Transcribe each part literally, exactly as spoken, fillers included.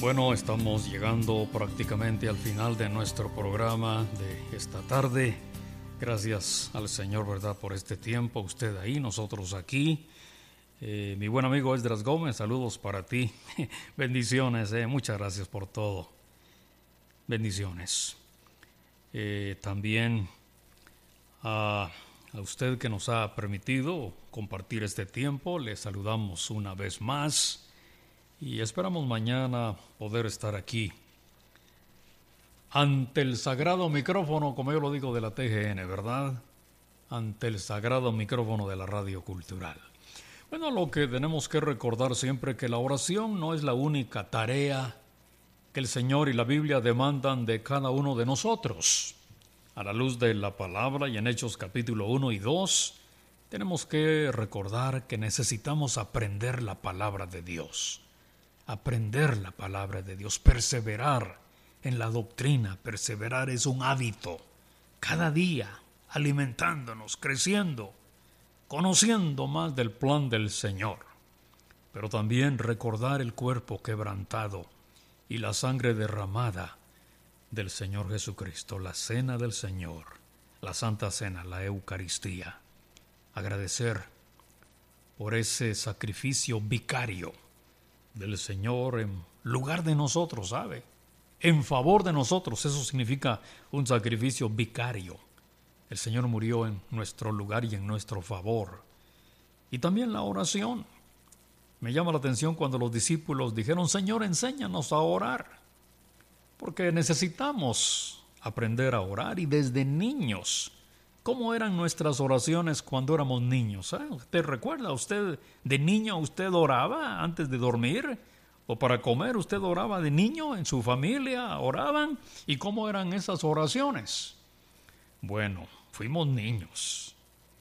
Bueno, estamos llegando prácticamente al final de nuestro programa de esta tarde. Gracias al Señor, ¿verdad?, por este tiempo. Usted ahí, nosotros aquí. Eh, mi buen amigo Esdras Gómez, saludos para ti. Bendiciones, eh. Muchas gracias por todo. Bendiciones. Eh, también a, a usted que nos ha permitido compartir este tiempo, le saludamos una vez más. Y esperamos mañana poder estar aquí ante el sagrado micrófono, como yo lo digo, de la T G N, ¿verdad? Ante el sagrado micrófono de la Radio Cultural. Bueno, lo que tenemos que recordar siempre es que la oración no es la única tarea que el Señor y la Biblia demandan de cada uno de nosotros. A la luz de la palabra y en Hechos capítulo uno y dos, tenemos que recordar que necesitamos aprender la palabra de Dios. Aprender la palabra de Dios, perseverar en la doctrina. Perseverar es un hábito, cada día alimentándonos, creciendo, conociendo más del plan del Señor. Pero también recordar el cuerpo quebrantado y la sangre derramada del Señor Jesucristo, la cena del Señor, la Santa Cena, la Eucaristía. Agradecer por ese sacrificio vicario del Señor en lugar de nosotros, ¿sabe? En favor de nosotros, eso significa un sacrificio vicario. El Señor murió en nuestro lugar y en nuestro favor. Y también la oración. Me llama la atención cuando los discípulos dijeron, Señor, enséñanos a orar. Porque necesitamos aprender a orar y desde niños. ¿Cómo eran nuestras oraciones cuando éramos niños? ¿Eh? ¿Usted recuerda? ¿Usted de niño usted oraba antes de dormir? ¿O para comer usted oraba de niño? ¿En su familia oraban? ¿Y cómo eran esas oraciones? Bueno, fuimos niños.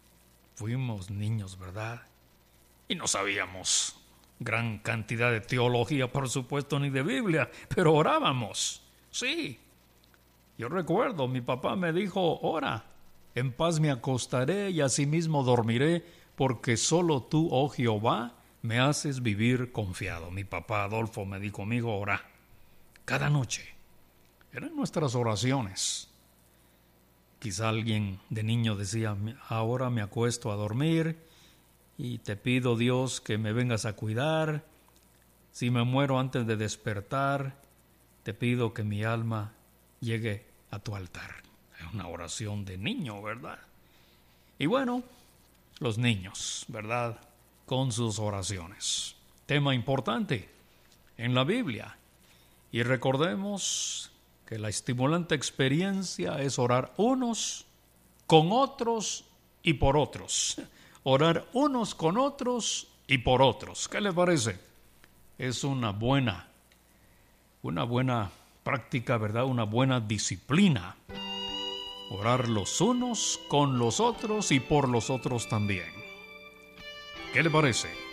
Fuimos niños, ¿verdad? Y no sabíamos gran cantidad de teología, por supuesto, ni de Biblia, pero orábamos. Sí. Yo recuerdo, mi papá me dijo, ora. En paz me acostaré y asimismo dormiré, porque solo tú, oh Jehová, me haces vivir confiado. Mi papá Adolfo me dijo, amigo, ora. Cada noche. Eran nuestras oraciones. Quizá alguien de niño decía, ahora me acuesto a dormir y te pido, Dios, que me vengas a cuidar. Si me muero antes de despertar, te pido que mi alma llegue a tu altar. Una oración de niño, ¿verdad? Y bueno, los niños, ¿verdad? Con sus oraciones. Tema importante en la Biblia. Y recordemos que la estimulante experiencia es orar unos con otros y por otros. Orar unos con otros y por otros. ¿Qué le parece? Es una buena, una buena práctica, ¿verdad? Una buena disciplina. Orar los unos con los otros y por los otros también. ¿Qué le parece?